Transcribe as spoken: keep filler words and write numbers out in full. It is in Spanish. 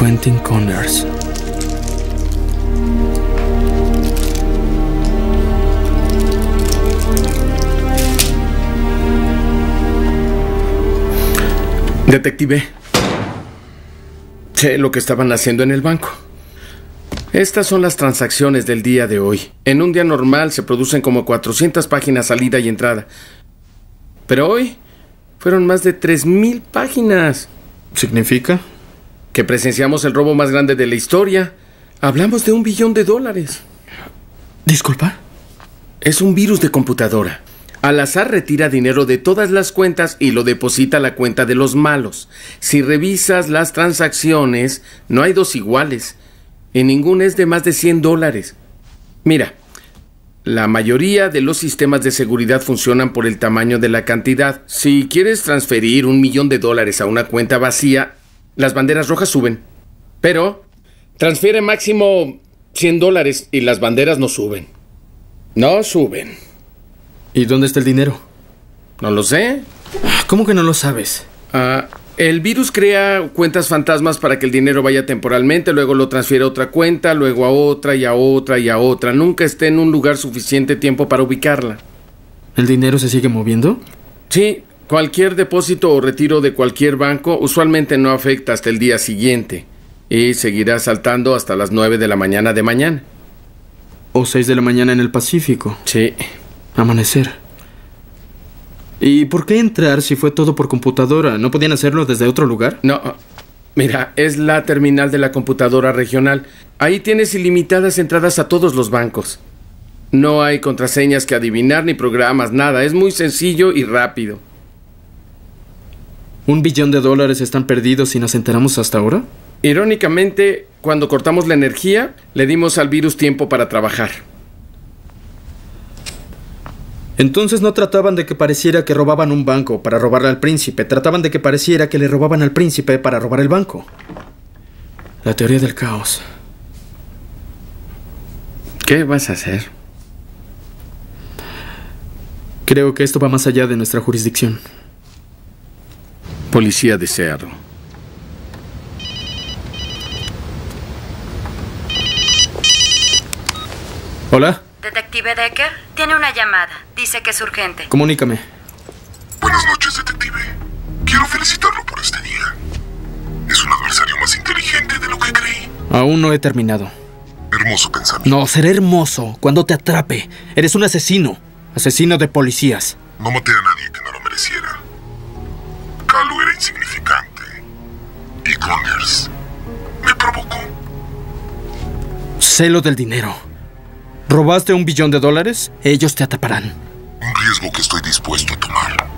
Quentin Connors. Detective, sé lo que estaban haciendo en el banco. Estas son las transacciones del día de hoy. En un día normal se producen como cuatrocientas páginas salida y entrada. Pero hoy fueron más de tres mil páginas. ¿Significa? Que presenciamos el robo más grande de la historia. Hablamos de un billón de dólares. ¿Disculpa? Es un virus de computadora. Al azar retira dinero de todas las cuentas y lo deposita a la cuenta de los malos. Si revisas las transacciones, no hay dos iguales. Y ninguna es de más de cien dólares. Mira, la mayoría de los sistemas de seguridad funcionan por el tamaño de la cantidad. Si quieres transferir un millón de dólares a una cuenta vacía, las banderas rojas suben. Pero transfiere máximo cien dólares y las banderas no suben. No suben. ¿Y dónde está el dinero? No lo sé. ¿Cómo que no lo sabes? Ah, el virus crea cuentas fantasmas para que el dinero vaya temporalmente, luego lo transfiere a otra cuenta, luego a otra y a otra y a otra. Nunca esté en un lugar suficiente tiempo para ubicarla. ¿El dinero se sigue moviendo? Sí, cualquier depósito o retiro de cualquier banco usualmente no afecta hasta el día siguiente y seguirá saltando hasta las nueve de la mañana de mañana. ¿O seis de la mañana en el Pacífico? Sí. Amanecer. ¿Y por qué entrar si fue todo por computadora? ¿No podían hacerlo desde otro lugar? No, mira, es la terminal de la computadora regional. Ahí tienes ilimitadas entradas a todos los bancos. No hay contraseñas que adivinar ni programas, nada. Es muy sencillo y rápido. ¿Un billón de dólares están perdidos y nos enteramos hasta ahora? Irónicamente, cuando cortamos la energía, le dimos al virus tiempo para trabajar. Entonces no trataban de que pareciera que robaban un banco para robarle al príncipe. Trataban de que pareciera que le robaban al príncipe para robar el banco. La teoría del caos. ¿Qué vas a hacer? Creo que esto va más allá de nuestra jurisdicción. Policía de Seattle. ¿Hola? Detective Decker, tiene una llamada. Dice que es urgente. Comunícame. Buenas noches, detective. Quiero felicitarlo por este día. Es un adversario más inteligente de lo que creí. Aún no he terminado. Hermoso pensamiento. No, seré hermoso cuando te atrape. Eres un asesino. Asesino de policías. No maté a nadie que no lo mereciera. Calu era insignificante. Y Connors me provocó. Sé lo del dinero. ¿Robaste un billón de dólares? Ellos te atraparán. Un riesgo que estoy dispuesto a tomar.